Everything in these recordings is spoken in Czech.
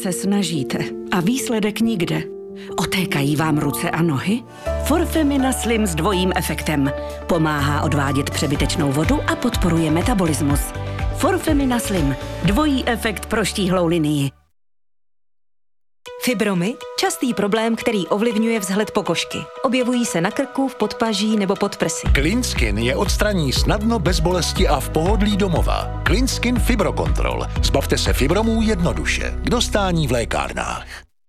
se snažíte a výsledek nikde. Otékají vám ruce a nohy? Forfemina Slim s dvojím efektem. Pomáhá odvádět přebytečnou vodu a podporuje metabolismus. Forfemina Slim. Dvojí efekt pro štíhlou linii. Fibromy? Častý problém, který ovlivňuje vzhled pokožky. Objevují se na krku, v podpaží nebo pod prsy. Cleanskin je odstraní snadno, bez bolesti a v pohodlí domova. Cleanskin Fibrocontrol. Zbavte se fibromů jednoduše. K dostání v lékárnách.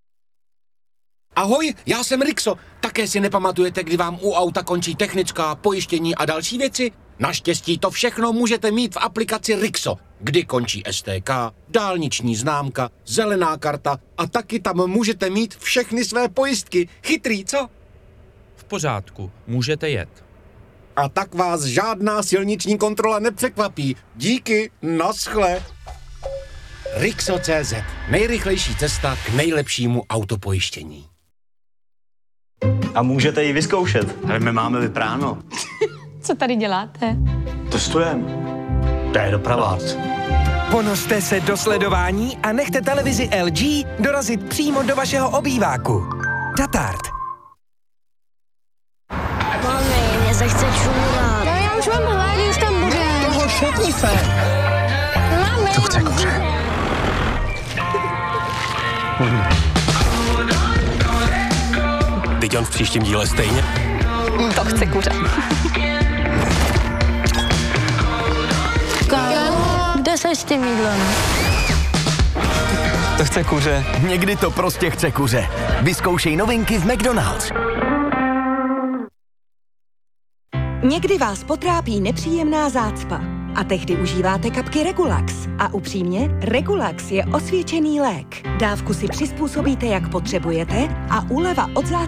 Ahoj, já jsem Rixo. Také si nepamatujete, kdy vám u auta končí technická, pojištění a další věci? Naštěstí to všechno můžete mít v aplikaci Rixo, kdy končí STK, dálniční známka, zelená karta a taky tam můžete mít všechny své pojistky. Chytrý, co? V pořádku, můžete jet. A tak vás žádná silniční kontrola nepřekvapí. Díky, naschle. Rixo.cz. Nejrychlejší cesta k nejlepšímu autopojištění. A můžete ji vyzkoušet. Ale my máme vypráno. Co tady děláte? Testujeme. To je dopravác. Ponořte se do sledování a nechte televizi LG dorazit přímo do vašeho obýváku. Tatart. Mami, mě se chce čůrat. No já už mám hlad, už tam bude. Toho šutni se. Mami. To chce kuře. Teď on v příštím díle stejně. To chce kuře. Kde jsi s tím jídlem? To chce kuře. Někdy to prostě chce kuře. Vyzkoušej novinky v McDonald's. Někdy vás potrápí nepříjemná zácpa. A tehdy užíváte kapky Regulax. A upřímně, Regulax je osvědčený lék. Dávku si přizpůsobíte, jak potřebujete a úleva od zácpy